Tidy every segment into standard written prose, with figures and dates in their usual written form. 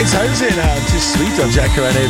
It's Jose now. Too sweet on Jacaranda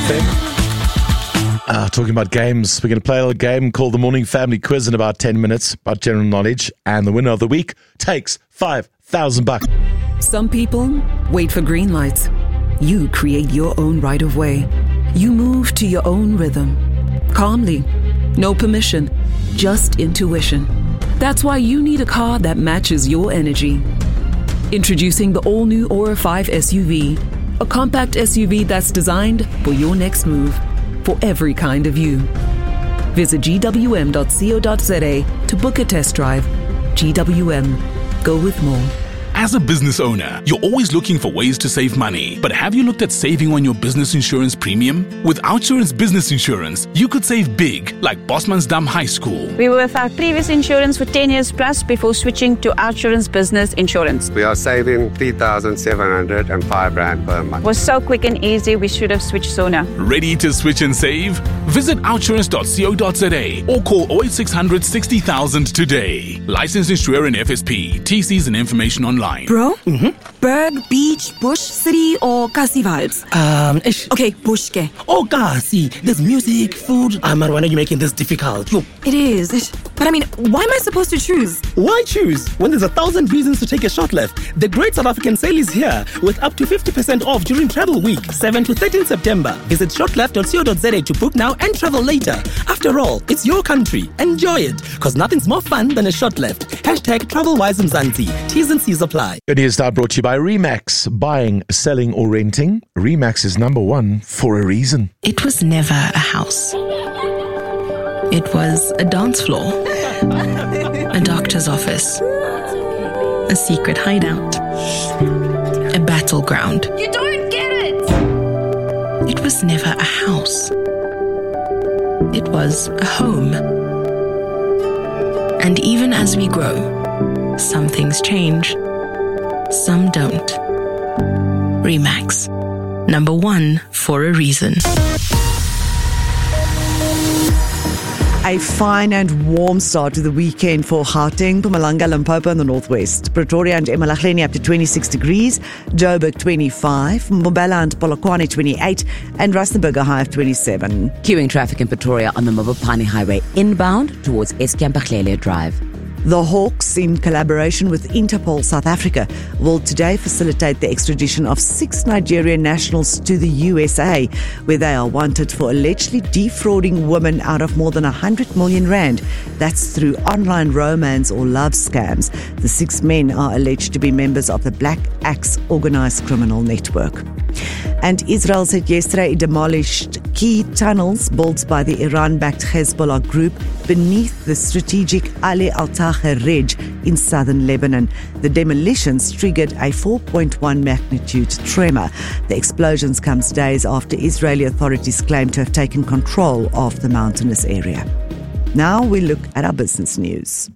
FM. Talking about games, we're going to play a little game called the Morning Family Quiz in about 10 minutes about general knowledge. And the winner of the week takes $5,000. Some people wait for green lights. You create your own right of way. You move to your own rhythm. Calmly. No permission. Just intuition. That's why you need a car that matches your energy. Introducing the all-new Aura 5 SUV. A compact SUV that's designed for your next move. For every kind of you. Visit gwm.co.za to book a test drive. GWM. Go with more. As a business owner, you're always looking for ways to save money. But have you looked at saving on your business insurance premium? With Outsurance Business Insurance, you could save big, like Bosmansdam High School. We were with our previous insurance for 10 years plus before switching to Outsurance Business Insurance. We are saving 3,705 Rand per month. It was so quick and easy, we should have switched sooner. Ready to switch and save? Visit outsurance.co.za or call 0800 60,000 today. Licensed insurer in FSP. TCs and information online. Bro? Berg, beach, bush, city, or Kasi vibes? Okay, bush ke. Oh, Kasi. There's music, food. Why are you making this difficult? Yo. It is. But I mean, why am I supposed to choose? Why choose when there's 1,000 reasons to take a short left? The Great South African Sale is here with up to 50% off during Travel Week, 7 to 13 September. Visit shortleft.co.za to book now and travel later. After all, it's your country. Enjoy it, because nothing's more fun than a short left. #TravelWise Mzansi. T's and C's apply. Good news now brought to you by Remax. Buying, selling or renting, Remax is number one for a reason. It was never a house. It was a dance floor, a doctor's office, a secret hideout, a battleground. You don't get it! It was never a house. It was a home. And even as we grow, some things change, some don't. Remax, number one for a reason. A fine and warm start to the weekend for Gauteng, Mpumalanga, Limpopo and the Northwest. Pretoria and eMalahleni up to 26 degrees, Joburg 25, Mbombela and Polokwane 28 and Rustenburg a high of 27. Queuing traffic in Pretoria on the Mabopane Highway inbound towards Eskampa Drive. The Hawks, in collaboration with Interpol South Africa, will today facilitate the extradition of 6 Nigerian nationals to the USA, where they are wanted for allegedly defrauding women out of more than 100 million rand. That's through online romance or love scams. The 6 men are alleged to be members of the Black Axe organized criminal network. And Israel said yesterday it demolished key tunnels built by the Iran-backed Hezbollah group beneath the strategic Ali Al-Taher Ridge in southern Lebanon. The demolitions triggered a 4.1 magnitude tremor. The explosions comes days after Israeli authorities claim to have taken control of the mountainous area. Now we look at our business news.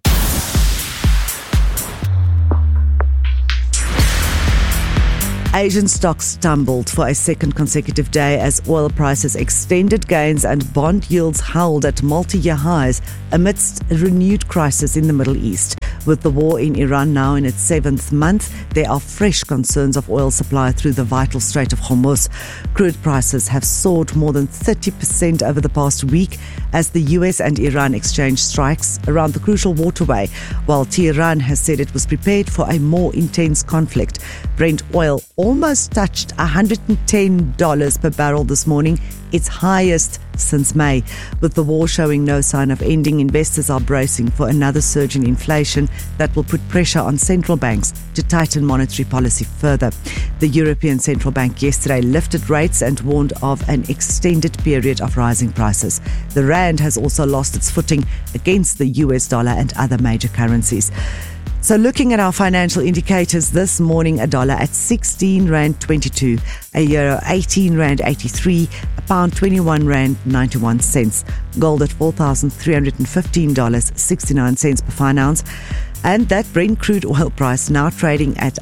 Asian stocks tumbled for a second consecutive day as oil prices extended gains and bond yields held at multi-year highs amidst a renewed crisis in the Middle East. With the war in Iran now in its 7th month, there are fresh concerns of oil supply through the vital Strait of Hormuz. Crude prices have soared more than 30% over the past week as the US and Iran exchange strikes around the crucial waterway, while Tehran has said it was prepared for a more intense conflict. Brent oil almost touched $110 per barrel this morning, its highest since May. With the war showing no sign of ending, investors are bracing for another surge in inflation that will put pressure on central banks to tighten monetary policy further. The European Central Bank yesterday lifted rates and warned of an extended period of rising prices. The rand has also lost its footing against the US dollar and other major currencies. So looking at our financial indicators this morning, a dollar at 16 Rand 22, a euro 18 Rand 83, a pound 21 Rand 91 cents, gold at $4,315.69 per fine ounce, and that Brent crude oil price now trading at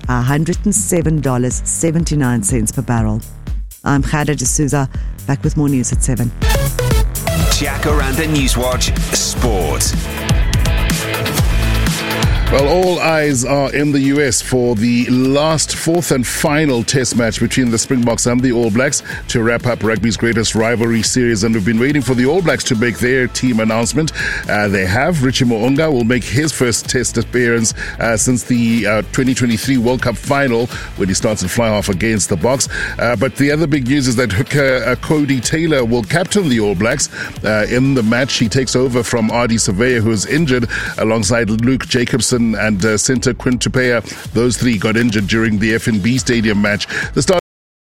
$107.79 per barrel. I'm Khada D'Souza, back with more news at 7. Jacaranda Newswatch Sport. Well, all eyes are in the US for the last, fourth and final test match between the Springboks and the All Blacks to wrap up rugby's greatest rivalry series. And we've been waiting for the All Blacks to make their team announcement. They have. Richie Mo'unga will make his first test appearance since the 2023 World Cup final when he starts in fly-half against the Boks. But the other big news is that hooker Cody Taylor will captain the All Blacks. In the match, he takes over from Ardie Savea, who is injured, alongside Luke Jacobson and centre Quinn Tupeya. Those three got injured during the FNB Stadium match. The start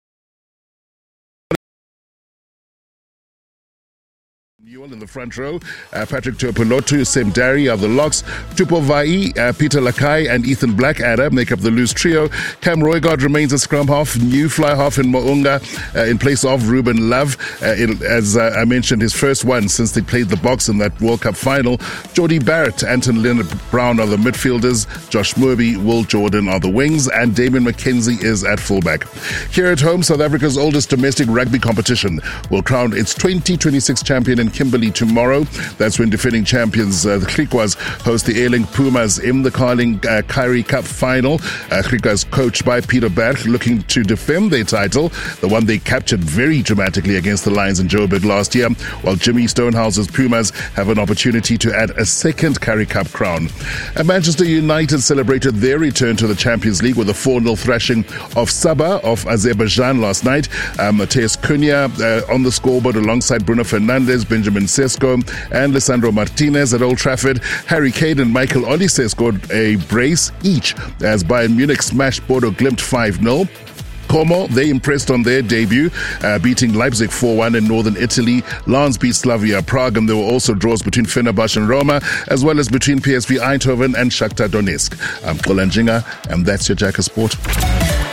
in the front row, Patrick Tuipulotu, Sem Dari are the locks. Tupo Vai, Peter Lakai and Ethan Blackadder make up the loose trio. Cam Roygard remains a scrum half, new fly half in Mo'unga in place of Ruben Love. As I mentioned, his first one since they played the Boks in that World Cup final. Jordie Barrett, Anton Leonard-Brown are the midfielders. Josh Murby, Will Jordan are the wings, and Damien McKenzie is at fullback. Here at home, South Africa's oldest domestic rugby competition will crown its 2026 champion in Kimberley tomorrow. That's when defending champions the Griquas host the Airlink Pumas in the Carling Kyrie Cup final. Griquas coached by Peter Berg, looking to defend their title, the one they captured very dramatically against the Lions in Joburg last year, while Jimmy Stonehouse's Pumas have an opportunity to add a second Currie Cup crown. Manchester United celebrated their return to the Champions League with a 4-0 thrashing of Sabah of Azerbaijan last night. Mateus Cunha on the scoreboard alongside Bruno Fernandes, Benjamin Sesko and Lisandro Martinez at Old Trafford. Harry Kane and Michael Olise scored a brace each as Bayern Munich smashed Bodo Glimt 5-0. Como, they impressed on their debut, beating Leipzig 4-1 in northern Italy. Lens beat Slavia Prague, and there were also draws between Fenerbahce and Roma, as well as between PSV Eindhoven and Shakhtar Donetsk. I'm Kolanjinga, and that's your Jack of Sport.